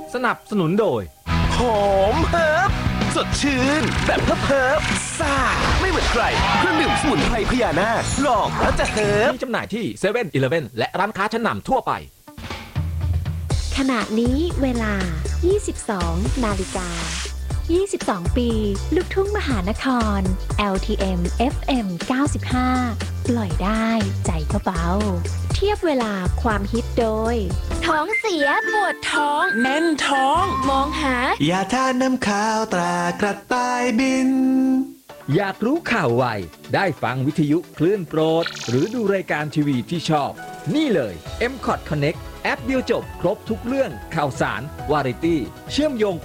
สนับสนุนโดยหอมเฮิร์บสดชื่นแบบเฮิร์บซ่าไม่เหมือนใครเครื่องดื่มสมุนไพรพญานาคลองแล้วจะเฮิร์บมีจำหน่ายที่เซเว่นอีเลฟเว่นและร้านค้าชั้นนำทั่วไปขณะนี้เวลา 22 นาฬิกา 22 ปีลูกทุ่งมหานคร LTM FM 95 ปล่อยได้ใจก็เบาเทียบเวลาความฮิตโดยท้องเสียปวดท้องแน่นท้องมองหายาทาน้ำขาวตรากระต่ายบินอยากรู้ข่าวไวได้ฟังวิทยุคลื่นโปรดหรือดูรายการทีวีที่ชอบนี่เลย MCOT Connect แอปเดียวจบครบทุกเรื่องข่าวสารวาไรตี้เชื่อมโยง